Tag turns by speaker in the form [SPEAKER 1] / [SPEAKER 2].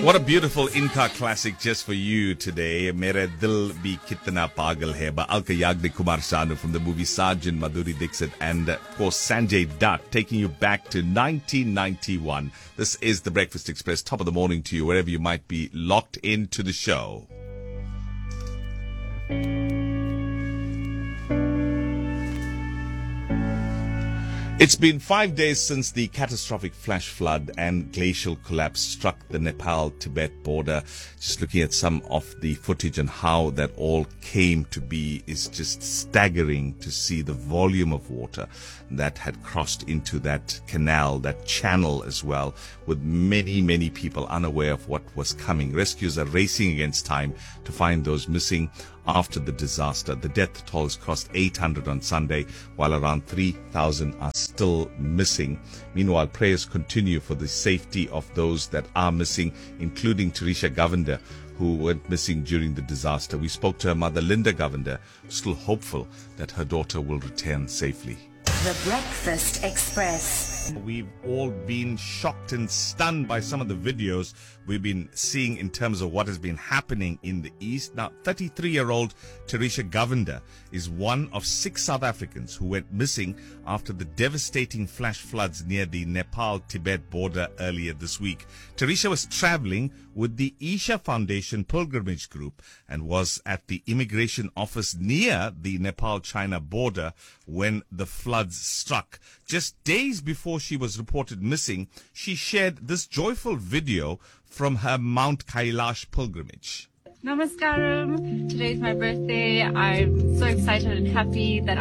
[SPEAKER 1] What a beautiful in-car classic just for you today. Mere Dil Bhi Kitna Pagal Hai by Alka Yagnik Kumar Sanu from the movie Sergeant Madhuri Dixit and of course Sanjay Dutt taking you back to 1991. This is the Breakfast Express, top of the morning to you wherever you might be locked into the show. It's been 5 days since the catastrophic flash flood and glacial collapse struck the Nepal-Tibet border. Just looking at some of the footage and how that all came to be is just staggering to see the volume of water that had crossed into that canal, that channel as well, with many people unaware of what was coming. Rescues are racing against time to find those missing after the disaster. The death toll has crossed 800 on Sunday, while around 3,000 are still missing. Meanwhile, prayers continue for the safety of those that are missing, including Teresa Govender, who went missing during the disaster. We spoke to her mother, Linda Govender, still hopeful that her daughter will return safely.
[SPEAKER 2] The Breakfast Express.
[SPEAKER 1] We've all been shocked and stunned by some of the videos we've been seeing in terms of what has been happening in the East. Now, 33-year-old Teresa Govender is one of 6 South Africans who went missing after the devastating flash floods near the Nepal-Tibet border earlier this week. Teresa was traveling with the Isha Foundation Pilgrimage Group and was at the immigration office near the Nepal-China border when the floods struck. Just days before she was reported missing, she shared this joyful video from her Mount Kailash pilgrimage.
[SPEAKER 3] Namaskaram. Today is my birthday. I'm so excited and happy that